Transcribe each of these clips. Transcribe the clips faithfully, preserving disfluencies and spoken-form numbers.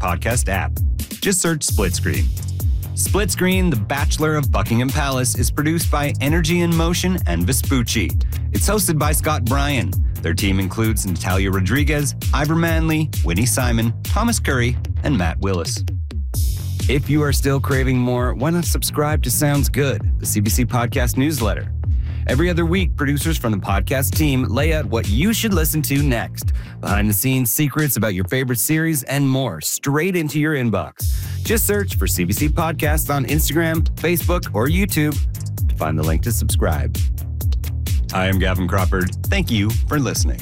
podcast app. Just search Split Screen. Split Screen, The Bachelor of Buckingham Palace, is produced by Energy in Motion and Vespucci. It's hosted by Scott Bryan. Their team includes Natalia Rodriguez, Ivor Manley, Winnie Simon, Thomas Curry, and Matt Willis. If you are still craving more, why not subscribe to Sounds Good, the C B C podcast newsletter? Every other week, producers from the podcast team lay out what you should listen to next. Behind-the-scenes secrets about your favorite series and more straight into your inbox. Just search for C B C Podcasts on Instagram, Facebook, or YouTube to find the link to subscribe. I am Gavin Crawford. Thank you for listening.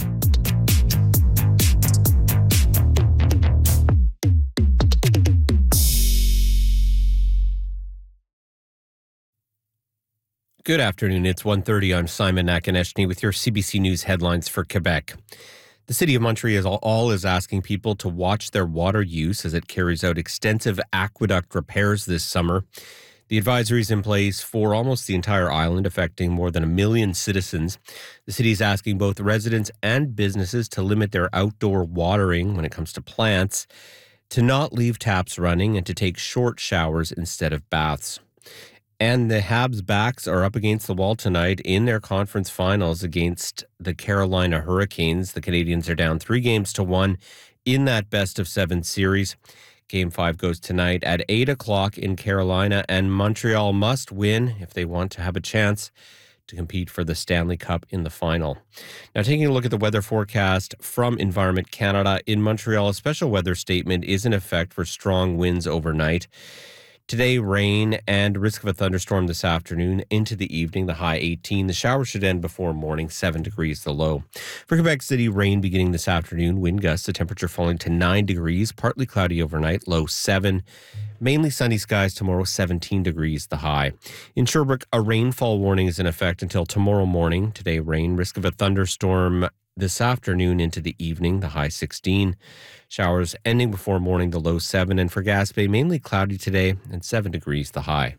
Good afternoon. It's one thirty. I'm Simon Nakonechny with your C B C News headlines for Quebec. The City of Montreal all is asking people to watch their water use as it carries out extensive aqueduct repairs this summer. The advisory is in place for almost the entire island, affecting more than a million citizens. The city is asking both residents and businesses to limit their outdoor watering when it comes to plants, to not leave taps running, and to take short showers instead of baths. And the Habs backs are up against the wall tonight in their conference finals against the Carolina Hurricanes. The Canadians are down three games to one in that best of seven series. Game five goes tonight at eight o'clock in Carolina, and Montreal must win if they want to have a chance to compete for the Stanley Cup in the final. Now, taking a look at the weather forecast from Environment Canada, in Montreal, a special weather statement is in effect for strong winds overnight. Today, rain and risk of a thunderstorm this afternoon into the evening, the high eighteen. The shower should end before morning, seven degrees the low. For Quebec City, rain beginning this afternoon, wind gusts, the temperature falling to nine degrees, partly cloudy overnight, low seven. Mainly sunny skies tomorrow, seventeen degrees the high. In Sherbrooke, a rainfall warning is in effect until tomorrow morning. Today, rain, risk of a thunderstorm this afternoon into the evening, the high sixteen. Showers ending before morning, the low seven. And for Gaspé, mainly cloudy today and seven degrees the high.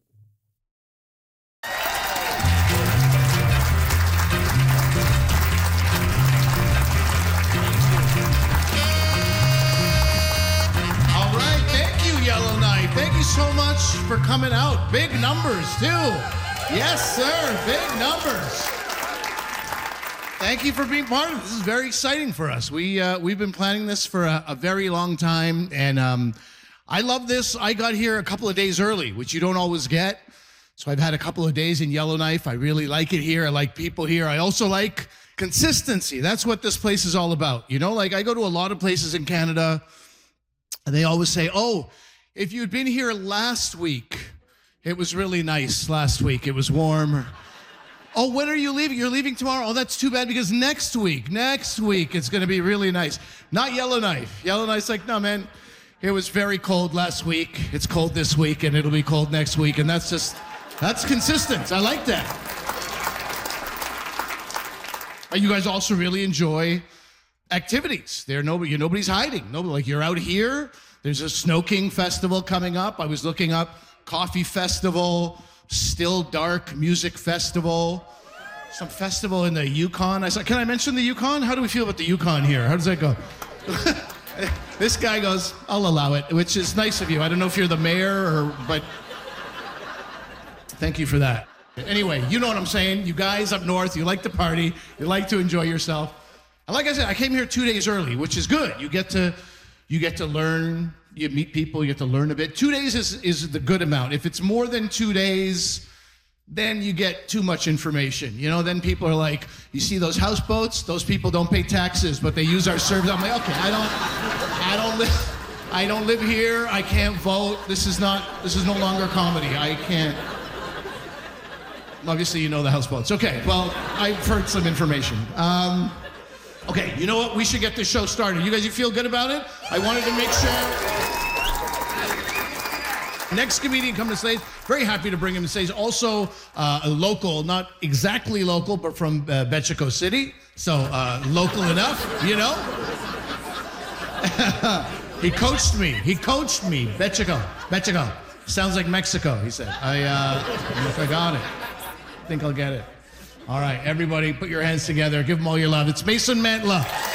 All right, thank you, Yellowknife. Thank you so much for coming out. Big numbers, too. Yes, sir, big numbers. Thank you for being part of it. This is very exciting for us. We, uh, we've been planning this for a, a very long time, and um, I love this. I got here a couple of days early, which you don't always get. So I've had a couple of days in Yellowknife. I really like it here. I like people here. I also like consistency. That's what this place is all about. You know, like I go to a lot of places in Canada, and they always say, oh, if you'd been here last week, it was really nice last week. It was warm. Oh, when are you leaving? You're leaving tomorrow? Oh, that's too bad because next week, next week, it's going to be really nice. Not Yellowknife. Yellowknife's like, no, man, it was very cold last week. It's cold this week, and it'll be cold next week. And that's just, that's consistent. I like that. You guys also really enjoy activities. There, nobody, nobody's hiding. Nobody, like you're out here. There's a Snow King festival coming up. I was looking up Coffee Festival, Still Dark Music Festival, some festival in the Yukon. I said, can I mention the Yukon? How do we feel about the Yukon here? How does that go? This guy goes, I'll allow it, which is nice of you. I don't know if you're the mayor or, but thank you for that. Anyway, you know what I'm saying. You guys up north, you like to party, you like to enjoy yourself. And like I said, I came here two days early, which is good. You get to, you get to learn. You meet people, you get to learn a bit. Two days is, is the good amount. If it's more than two days, then you get too much information. You know, then people are like, you see those houseboats? Those people don't pay taxes, but they use our service. I'm like, okay, I don't, I don't live, I don't live here. I can't vote. This is not, this is no longer comedy. I can't. Obviously, you know the houseboats. Okay, well, I've heard some information. Um, Okay, you know what? We should get this show started. You guys, you feel good about it? I wanted to make sure. Next comedian coming to stage. Very happy to bring him to stage. Also, uh, a local, not exactly local, but from uh, Betchico City. So, uh, local enough, you know? He coached me. He coached me. Betchico. Betchico. Sounds like Mexico, he said. I, uh, I got it. I think I'll get it. All right, everybody, put your hands together. Give them all your love. It's Mason Mantla.